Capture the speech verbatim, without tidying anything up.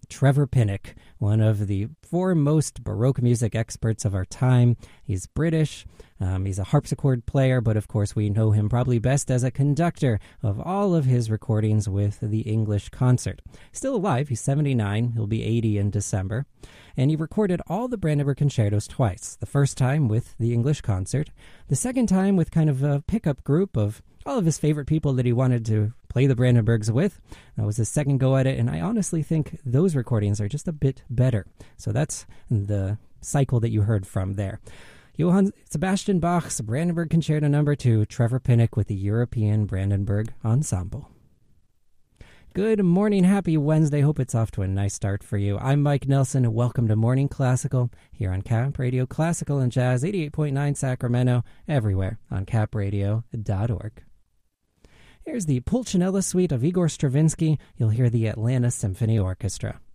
Trevor Pinnock, one of the foremost Baroque music experts of our time. He's British. Um, he's a harpsichord player, but of course we know him probably best as a conductor of all of his recordings with the English Concert. Still alive, he's seventy-nine, he'll be eighty in December, and he recorded all the Brandenburg concertos twice. The first time with the English Concert, the second time with kind of a pickup group of all of his favorite people that he wanted to play the Brandenburgs with. That was his second go at it, and I honestly think those recordings are just a bit better. So that's the cycle that you heard from there. Johann Sebastian Bach's Brandenburg Concerto Number two, Trevor Pinnock with the European Brandenburg Ensemble. Good morning, happy Wednesday. Hope it's off to a nice start for you. I'm Mike Nelson. Welcome to Morning Classical here on Cap Radio Classical and Jazz, eighty-eight point nine Sacramento, everywhere on cap radio dot org. Here's the Pulcinella Suite of Igor Stravinsky. You'll hear the Atlanta Symphony Orchestra.